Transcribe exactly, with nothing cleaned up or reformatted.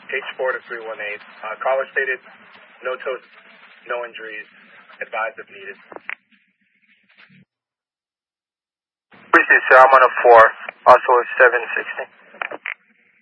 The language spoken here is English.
H four to three one eight. Uh, caller stated no toes, no injuries. Advised if needed. Appreciate it, sir. I'm on a four. Also a seven sixty.